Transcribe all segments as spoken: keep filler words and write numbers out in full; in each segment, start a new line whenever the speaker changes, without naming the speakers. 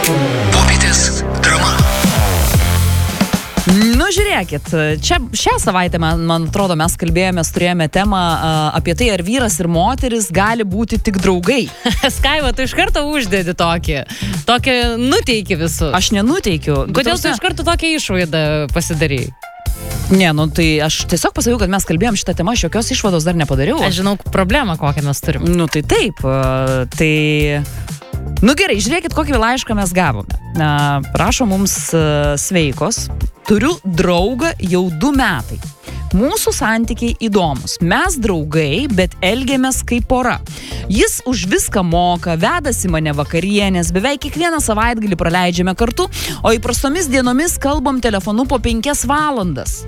Popietės drama.
Nu, žiūrėkit, čia šią savaitę, man, man atrodo, mes kalbėjomės, turėjome temą a, apie tai, ar vyras ir moteris gali būti tik draugai.
Skaiva, tu iš karto uždedi tokį, tokį nuteiki visus.
Aš nenuteikiu.
Kodėl tu iš karto tokią išvaidą pasidarei?
Ne, nu tai aš tiesiog pasakiau, kad mes kalbėjom šitą temą, aš jokios išvados dar nepadariau.
Aš žinau problemą, kokią mes turim.
Nu tai taip, a, tai... Nu gerai, žiūrėkit, kokį laišką mes gavome. A, prašo mums a, sveikos. Turiu draugą jau du metai. Mūsų santykiai įdomus. Mes draugai, bet elgiamės kaip pora. Jis už viską moka, vedasi mane vakarienės, beveik kiekvieną savaitgalį praleidžiame kartu, o įprastomis dienomis kalbam telefonu po penkias valandas.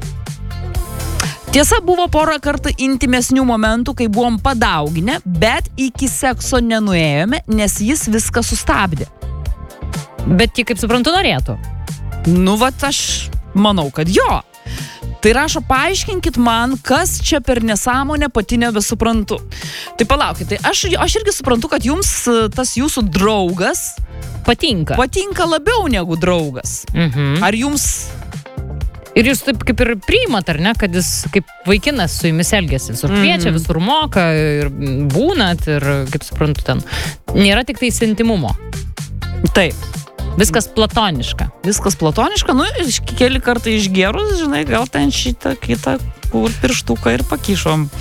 Tiesa, buvo porą kartų intimesnių momentų, kai buvom padauginę, bet iki sekso nenuėjome, nes jis viską sustabdė.
Bet ji, kaip suprantu, norėtų.
Nu, vat aš manau, kad jo. Tai rašo, paaiškinkit man, kas čia per nesąmonę, pati nebesuprantu. Tai palaukit, tai aš, aš irgi suprantu, kad jums tas jūsų draugas
Patinka.
patinka labiau negu draugas.
Mhm.
Ar jums...
Ir jūs taip kaip ir priimat, ar ne, kad jis kaip vaikinas su jumis elgiasi. Visur kviečia, visur moka ir būnat ir, kaip suprantu, ten nėra tik tai intimumo.
Taip.
Viskas platoniška.
Viskas platoniška, nu, keli kartai išgerus, žinai, gal ten šitą kitą, kur pirštuką ir pakišom.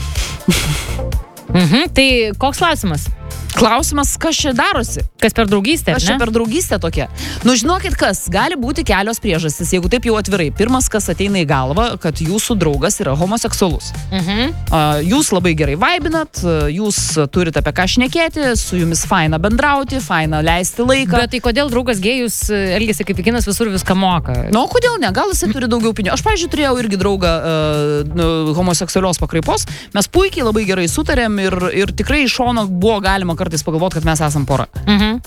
Mhm. Tai koks klausimas?
Klausimas, kas čia darosi?
Kas per draugystę,
Kas
ne?
čia per draugystę tokia? Nu, žinokit kas, gali būti kelios priežastys, jeigu taip jau atvirai. Pirmas, kas ateina į galvą, kad jūsų draugas yra homoseksualus.
Mhm.
A, Jūs labai gerai vaibinat, jūs turite apie ką šnekėti, su jumis faina bendrauti, faina leisti laiką.
Bet tai kodėl draugas gėjus elgiasi kaip vaikinas, visur viską moka?
Nu, kodėl ne? Gal jisai turi daugiau pinigų. Aš, pavyzdžiui, turėjau irgi draugą uh, homoseksualios pakraipos. Mes puikiai labai gerai sutarėm ir, ir tikrai iš šono buvo galima kartais pagalvoti, kad mes esam pora.
Mhm.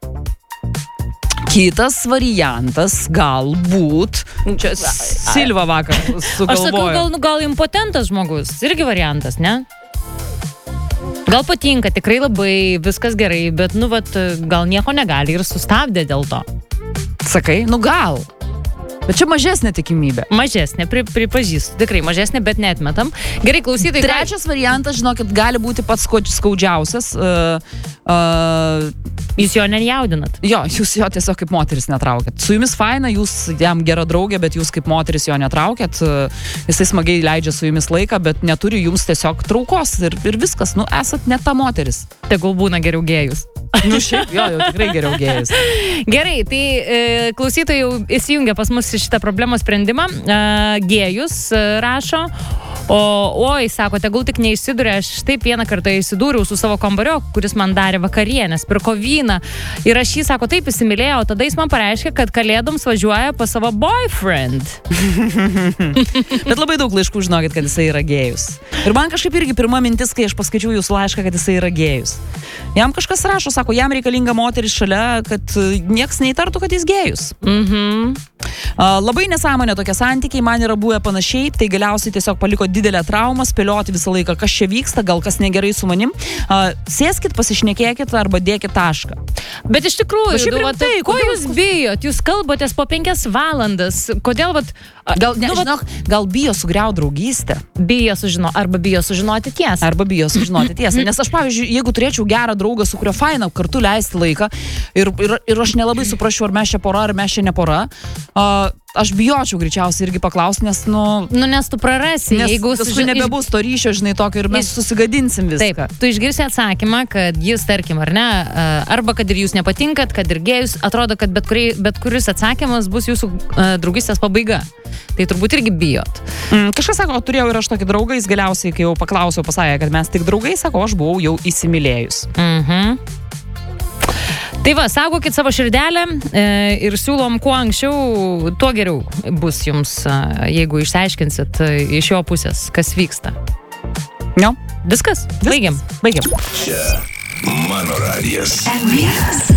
Kitas variantas galbūt... Čia Silva vakar sugalvojo.
Aš sakau, gal, nu, gal impotentas žmogus. Irgi variantas, ne? Gal patinka, tikrai labai, viskas gerai, bet, nu, vat, gal nieko negali ir sustabdė dėl to.
Sakai, nu gal. Bet čia mažesnė tikimybė.
Mažesnė, pri, pripažįstu. Tikrai mažesnė, bet neatmetam. Gerai, klausytai.
Trečias ką... variantas, žinokit, gali būti pats skaudžiausias. Uh, uh,
Jūs jo nejaudinat.
Jo, jūs jo tiesiog kaip moteris netraukėt. Su jumis faina, jūs jam gera draugė, bet jūs kaip moteris jo netraukėt. Jisai smagiai leidžia su jumis laiką, bet neturi jums tiesiog traukos ir, ir viskas. Nu, esat ne ta moteris.
Tegul būna geriau gėjus.
Nu, šiaip, jo, jau tikrai geriau gėjus.
Gerai, tai e, klausytojai jau įsijungia pas mus šitą problemą sprendimą. E, gėjus e, rašo. O, oi, sako, tegul tik neišsiduria, aš taip vieną kartą įsidūriau su savo kambario, kuris man darė vakarienės, pirko vyną. Ir aš jį, sako, taip įsimylėjau, tada jis man pareiškė, kad kalėdoms važiuoja pas savo boyfriend.
Bet labai daug laiškų žinokit, kad jisai yra gėjus. Ir man kažkaip irgi pirma mintis, kai aš paskaičiau jūsų laišką, kad jisai yra gėjus. Jam kažkas rašo, sako, jam reikalinga moteris šalia, kad nieks neįtartų, kad jis gėjus.
Mhm.
Uh, labai nesąmonė tokie santykiai, man yra buvę panašiai, tai galiausiai tiesiog paliko didelę traumą, spėlioti visą laiką, kas čia vyksta, gal kas negerai su manim. Uh, sėskit, pasišnekėkit arba dėkit tašką.
Bet iš tikrųjų,
Bet
nu, vat,
tai,
ko
kodėl-
jūs bijot? Jūs kalbatės po penkias valandas. Kodėl, vat,
Gal, ne,
nu, vat,
žinok, gal bijo sugriaut draugystę,
bijo sužino, arba bijo sužinoti tiesą.
arba bijo sužinoti tiesą. Nes aš, pavyzdžiui, jeigu turėčiau gerą draugą, su kurio faina kartu leisti laiką ir, ir, ir aš nelabai suprasčiau, ar mes čia pora, ar mes čia ne pora, uh, aš bijočiau greičiausiai irgi paklausti, nes, nu,
Nu, nes tu prarasi,
nes
jeigu
paskui
suži-
nebebus to ryšio, žinai, tokio ir mes
Iš-
susigadinsim viską.
Taip, tu išgirsi atsakymą, kad jis, tarkim, ar ne, arba kad ir jūs nepatinkat, kad ir gėjus, atrodo, kad bet, kuri, bet kuris atsakymas bus jūsų uh, draugystės pabaiga. Tai turbūt irgi bijot.
Mm, kažkas sako, turėjau ir aš tokį draugą, jis galiausiai, kai jau paklausiau, pasakė, kad mes tik draugai, sako, aš buvau jau įsimylėjus.
Mhm. Tai va, saugokit savo širdelę e, ir siūlom kuo anksčiau, tuo geriau bus jums, e, jeigu išsiaiškinsit e, iš jo pusės, kas vyksta.
Jo,
Viskas? Baigiam.
baigiam.
Čia mano radijas.
M vienas.